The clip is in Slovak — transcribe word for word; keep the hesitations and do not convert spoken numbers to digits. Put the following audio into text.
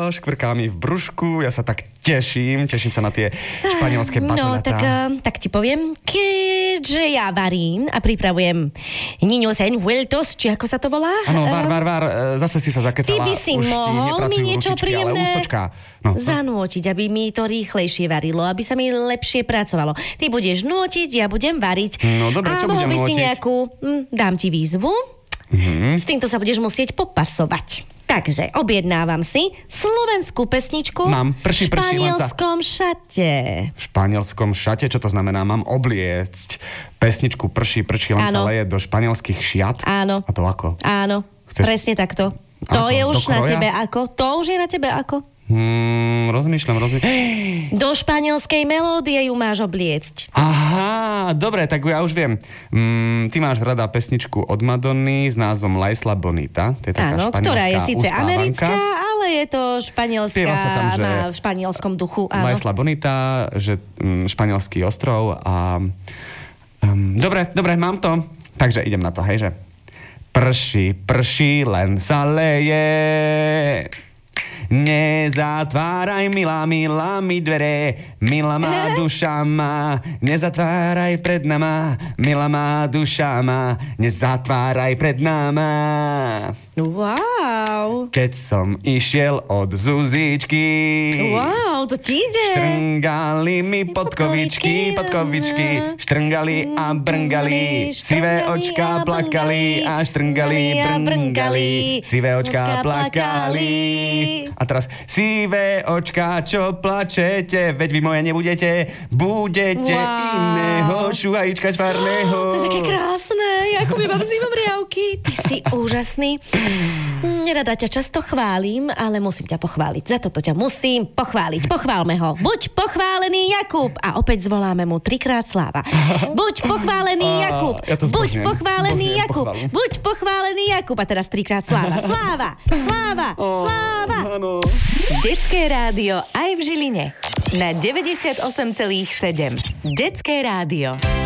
škvrká mi v brúšku, ja sa tak teším, teším sa na tie španielské No, batoľatá. tak, uh, tak ti poviem, keďže ja varím a pripravujem niños envueltos, či ako sa to volá? Áno, var, var, var, zase si sa zakecala. Ty by si už mohol mi niečo ručičky, ale príjemné ústočka. No, no. zanútiť, aby mi to rýchlejšie varilo, aby sa mi lepšie pracovalo. Ty budeš nútiť, ja budem variť. No dobre, čo a mohol budem by si nútiť? nejakú, hm, dám ti výzvu, Mhm. s týmto sa budeš musieť popasovať. Takže objednávam si slovenskú pesničku Mám, prší, v prší, len sa- španielskom šate. V španielskom šate, čo to znamená? Mám obliecť pesničku Prší, prší, len sa Áno. leje do španielských šiat. Áno. A to ako? Áno, Chceš- presne takto. To Ako? je Do už na kroja? tebe ako? To už je na tebe ako? Hmm, rozmýšľam, rozmýšľam. Do španielskej melódie ju máš obliecť. Aha, dobre, tak ja už viem. Mm, ty máš rada pesničku od Madonny s názvom La Isla Bonita. To je taká Áno, španielská ktorá je síce uspávanka. americká, ale je to španielská, Spieva sa tam, že má v španielskom duchu. La Áno. Isla Bonita, že mm, španielský ostrov a... Um, dobre, dobre, mám to. Takže idem na to, hej, že... Prší, prší, len sa leje. Nezatváraj, milá, milá mi dvere, milá má duša má, nezatváraj pred nama, milá má duša má, nezatváraj pred nama. Wow. Keď som išiel od Zuzičky, Wow, to ti ide. štrngali mi podkovičky, podkovičky, štrngali a brngali, sivé očka plakali a štrngali, brngali, sivé očka plakali. A teraz, sivé očka, čo plačete, veď vy moje nebudete, budete Wow. iného šuhajíčka švarného. To je také krásne, ako mi mám zimomriavky. Ty si úžasný. Nerada ťa často chválim, ale musím ťa pochváliť. Za toto ťa musím pochváliť. Pochválme ho. Buď pochválený Jakub. A opäť zvoláme mu trikrát sláva. Buď pochválený Á, Jakub. ja to Buď zbožňujem. pochválený Zbožňujem Jakub. pochvalu. Buď pochválený Jakub. A teraz trikrát sláva. Sláva, sláva, sláva. Áno. Detské rádio aj v Žiline. Na deväťdesiatosem celých sedem. Detské rádio.